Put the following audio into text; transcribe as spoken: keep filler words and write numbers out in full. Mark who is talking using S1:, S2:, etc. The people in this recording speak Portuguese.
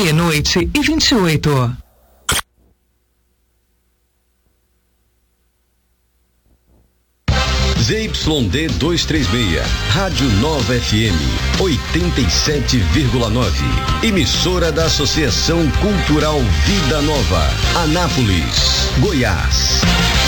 S1: Meia-noite e vinte e oito.
S2: Z Y D duzentos e trinta e seis, Rádio Nova F M, oitenta e sete vírgula nove. Emissora da Associação Cultural Vida Nova, Anápolis, Goiás.